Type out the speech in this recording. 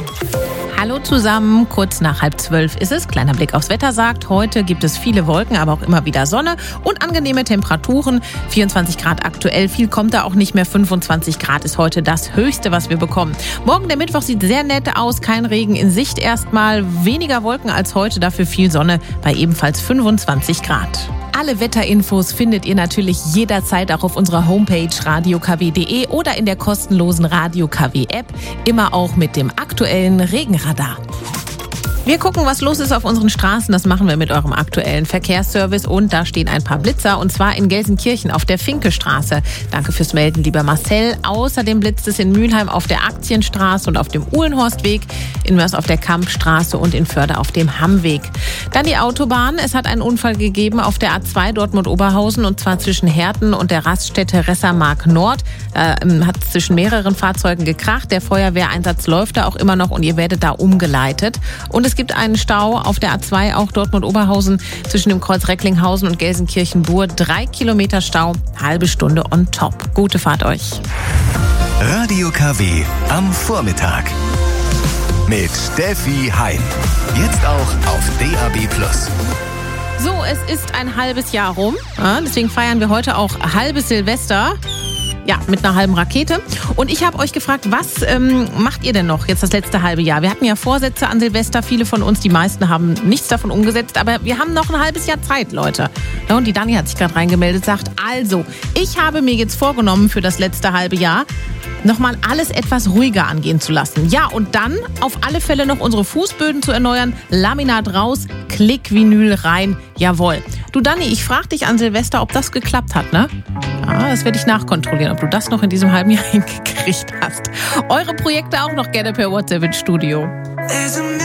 Hallo zusammen, kurz nach 11:30 ist es. Kleiner Blick aufs Wetter sagt, heute gibt es viele Wolken, aber auch immer wieder Sonne und angenehme Temperaturen. 24 Grad aktuell, viel kommt da auch nicht mehr. 25 Grad ist heute das Höchste, was wir bekommen. Morgen der Mittwoch sieht sehr nett aus, kein Regen in Sicht erstmal. Weniger Wolken als heute, dafür viel Sonne bei ebenfalls 25 Grad. Alle Wetterinfos findet ihr natürlich jederzeit auch auf unserer Homepage radiokw.de oder in der kostenlosen Radio KW App, immer auch mit dem aktuellen Regenradar. Wir gucken, was los ist auf unseren Straßen. Das machen wir mit eurem aktuellen Verkehrsservice. Und da stehen ein paar Blitzer, und zwar in Gelsenkirchen auf der Finkestraße. Danke fürs Melden, lieber Marcel. Außerdem blitzt es in Mülheim auf der Aktienstraße und auf dem Uhlenhorstweg, in Mörs auf der Kampstraße und in Förde auf dem Hammweg. Dann die Autobahn. Es hat einen Unfall gegeben auf der A2 Dortmund-Oberhausen, und zwar zwischen Herten und der Raststätte Ressermark Nord. Da hat es zwischen mehreren Fahrzeugen gekracht. Der Feuerwehreinsatz läuft da auch immer noch und ihr werdet da umgeleitet. Und es gibt einen Stau auf der A2, auch Dortmund-Oberhausen, zwischen dem Kreuz Recklinghausen und Gelsenkirchen-Bur. 3 Kilometer Stau, halbe Stunde on top. Gute Fahrt euch. Radio KW am Vormittag. Mit Steffi Hein. Jetzt auch auf DAB+. So, es ist ein halbes Jahr rum. Ja, deswegen feiern wir heute auch halbes Silvester. Ja, mit einer halben Rakete. Und ich habe euch gefragt, was macht ihr denn noch jetzt das letzte halbe Jahr? Wir hatten ja Vorsätze an Silvester, viele von uns, die meisten haben nichts davon umgesetzt, aber wir haben noch ein halbes Jahr Zeit, Leute. Ja, und die Dani hat sich gerade reingemeldet, sagt, also, ich habe mir jetzt vorgenommen für das letzte halbe Jahr, nochmal alles etwas ruhiger angehen zu lassen. Ja, und dann auf alle Fälle noch unsere Fußböden zu erneuern, Laminat raus, Klick-Vinyl rein, jawohl. Du Dani, ich frage dich an Silvester, ob das geklappt hat, ne? Ja, das werde ich nachkontrollieren, ob du das noch in diesem halben Jahr hingekriegt hast. Eure Projekte auch noch gerne per WhatsApp ins Studio.